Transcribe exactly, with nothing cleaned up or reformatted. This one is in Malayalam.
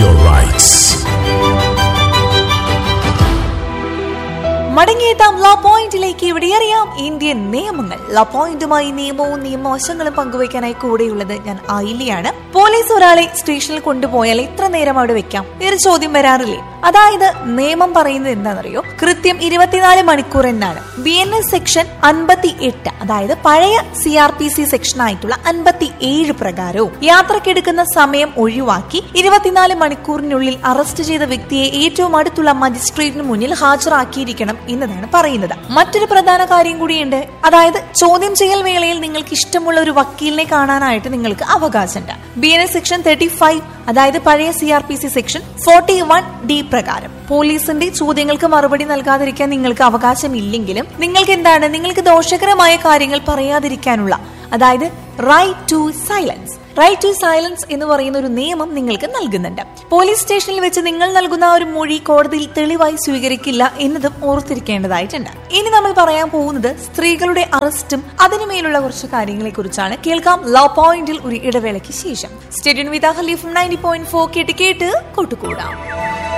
your rights. മടങ്ങിയെത്താം ലോ പോയിന്റിലേക്ക്. ഇവിടെ അറിയാം ഇന്ത്യൻ നിയമങ്ങൾ. ലോ പോയിന്റുമായി നിയമവും നിയമവശങ്ങളും പങ്കുവയ്ക്കാനായി കൂടെയുള്ളത് ഞാൻ ആയില്ലയാണ്. പോലീസ് ഒരാളെ സ്റ്റേഷനിൽ കൊണ്ടുപോയാൽ എത്ര നേരം അവിടെ വെക്കാം? ഒരു ചോദ്യം വരാറില്ലേ? അതായത് നിയമം പറയുന്നത് എന്താണെന്നറിയോ? കൃത്യം ഇരുപത്തിനാല് മണിക്കൂർ എന്നാണ്. ബി എൻ എസ് സെക്ഷൻ അൻപത്തി എട്ട്, അതായത് പഴയ C R P C section ആയിട്ടുള്ള അൻപത്തി ഏഴ് പ്രകാരവും യാത്രക്കെടുക്കുന്ന സമയം ഒഴിവാക്കി ഇരുപത്തിനാല് മണിക്കൂറിനുള്ളിൽ അറസ്റ്റ് ചെയ്ത വ്യക്തിയെ ഏറ്റവും അടുത്തുള്ള മജിസ്ട്രേറ്റിന് മുന്നിൽ ഹാജരാക്കിയിരിക്കണം എന്നതാണ് പറയുന്നത്. മറ്റൊരു പ്രധാന കാര്യം കൂടിയുണ്ട്. അതായത് ചോദ്യം ചെയ്യൽ വേളയിൽ നിങ്ങൾക്ക് ഇഷ്ടമുള്ള ഒരു വക്കീലിനെ കാണാനായിട്ട് നിങ്ങൾക്ക് അവകാശമുണ്ട്. B N S section thirty five, അതായത് പഴയ C R P C section forty one D പ്രകാരം പോലീസിന്റെ ചോദ്യങ്ങൾക്ക് മറുപടി നൽകാതിരിക്കാൻ നിങ്ങൾക്ക് അവകാശമില്ലെങ്കിലും നിങ്ങൾക്ക് എന്താണ്, നിങ്ങൾക്ക് ദോഷകരമായ കാര്യങ്ങൾ പറയാതിരിക്കാനുള്ള, അതായത് right to silence right to silence എന്ന് പറയുന്ന ഒരു നിയമം നിങ്ങൾക്ക് നൽകുന്നുണ്ട്. പോലീസ് സ്റ്റേഷനിൽ വെച്ച് നിങ്ങൾ നൽകുന്ന ഒരു മൊഴി കോടതിയിൽ തെളിവായി സ്വീകരിക്കില്ല എന്നതും ഓർത്തിരിക്കേണ്ടതായിട്ടുണ്ട്. ഇനി നമ്മൾ പറയാൻ പോകുന്നത് സ്ത്രീകളുടെ അറസ്റ്റും അതിനുമേലുള്ള കുറച്ച് കാര്യങ്ങളെ കുറിച്ചാണ്. കേൾക്കാം ലോ പോയിന്റിൽ ഒരു ഇടവേളയ്ക്ക് ശേഷം. സ്റ്റേഡിയം വിത്ത് ഹലീഫ് നയൻറ്റി പോയിന്റ് ഫോർ കേട്ട് കേട്ട് കൂട്ടുകൂടാം.